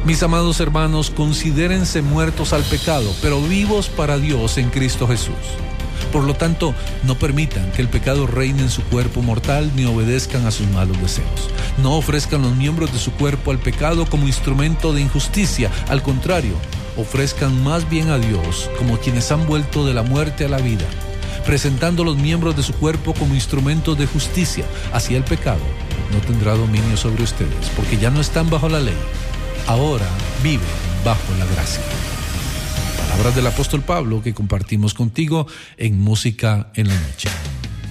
Mis amados hermanos, considérense muertos al pecado, pero vivos para Dios en Cristo Jesús. Por lo tanto, no permitan que el pecado reine en su cuerpo mortal ni obedezcan a sus malos deseos. No ofrezcan los miembros de su cuerpo al pecado como instrumento de injusticia. Al contrario, ofrezcan más bien a Dios como quienes han vuelto de la muerte a la vida, presentando los miembros de su cuerpo como instrumentos de justicia. Así el pecado no tendrá dominio sobre ustedes, porque ya no están bajo la ley. Ahora viven bajo la gracia. Palabras del apóstol Pablo que compartimos contigo en Música en la Noche.